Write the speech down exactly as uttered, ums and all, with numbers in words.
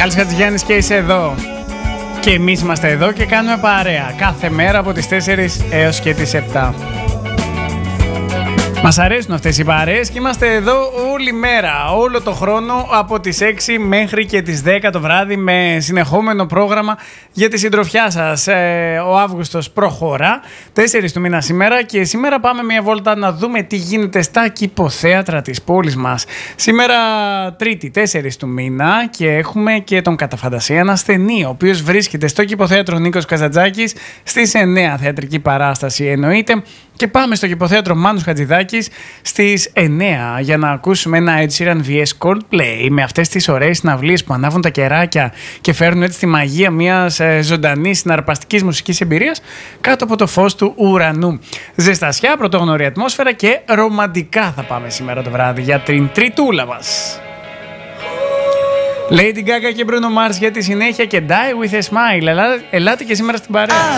Μιχάλης Χατζηγιάννης και είσαι εδώ. Και εμείς είμαστε εδώ και κάνουμε παρέα κάθε μέρα από τις τέσσερις έως και τις επτά. Μας αρέσουν αυτές οι παρέες και είμαστε εδώ όλη μέρα, όλο το χρόνο από τις έξι μέχρι και τις δέκα το βράδυ με συνεχόμενο πρόγραμμα για τη συντροφιά σας. Ε, ο Αύγουστος προχωρά, τέσσερις του μήνα σήμερα και σήμερα πάμε μια βόλτα να δούμε τι γίνεται στα κηποθέατρα της πόλης μας. Σήμερα Τρίτη, τέσσερις του μήνα και έχουμε και τον κατά φαντασία ένα ασθενή, ο οποίος βρίσκεται στο κηποθέατρο Νίκος Καζαντζάκης στις εννέα θεατρική παράσταση εννοείται. Και πάμε στο κηποθέατρο Μάνους Χατζηδάκης στις εννέα για να ακούσουμε ένα Ed Sheeran βι ες Coldplay με αυτές τις ωραίες συναυλίες που ανάβουν τα κεράκια και φέρνουν έτσι τη μαγεία μιας ε, ζωντανής συναρπαστικής μουσικής εμπειρίας κάτω από το φως του ουρανού. Ζεστασιά, πρωτόγνωρη ατμόσφαιρα και ρομαντικά θα πάμε σήμερα το βράδυ για την τριτούλα μας. Lady Gaga και Bruno Mars για τη συνέχεια και Die With A Smile. Ελάτε και σήμερα στην παρέα.